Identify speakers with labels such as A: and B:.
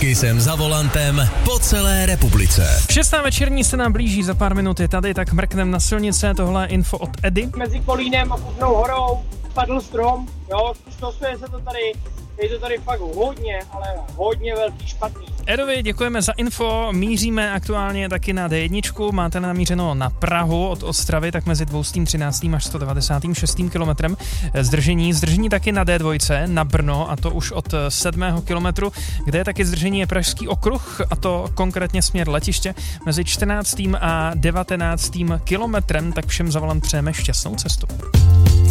A: Kisem za volantem po celé republice.
B: 6. večerní se nám blíží, za pár minut je tady, tak mrknem na silnice, tohle je info od Edy.
C: Mezi Kolínem a Kutnou Horou padl strom, jo, stosuje se to tady, je to tady fakt hodně, ale hodně velký špatný.
B: Edovi děkujeme za info, míříme aktuálně taky na D1, máte namířeno na Prahu od Ostravy, tak mezi 213. až 196. kilometrem zdržení taky na D2, na Brno, a to už od 7. kilometru, kde je taky zdržení je Pražský okruh, a to konkrétně směr letiště, mezi 14. a 19. kilometrem, tak všem za volant přejeme šťastnou cestu.